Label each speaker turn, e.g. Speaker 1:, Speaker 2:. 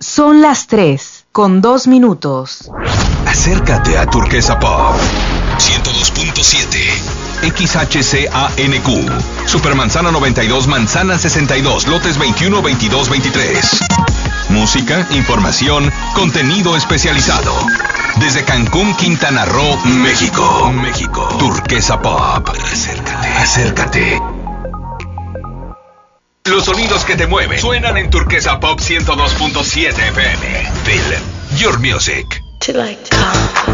Speaker 1: Son las 3:02.
Speaker 2: Acércate a Turquesa Pop 102.7 XHCANQ Supermanzana 92, Manzana 62, lotes 21, 22, 23. Música, información, contenido especializado. Desde Cancún, Quintana Roo, México. Turquesa Pop. Acércate. Los sonidos que te mueven suenan en Turquesa Pop 102.7 FM. Feel your music.
Speaker 3: To like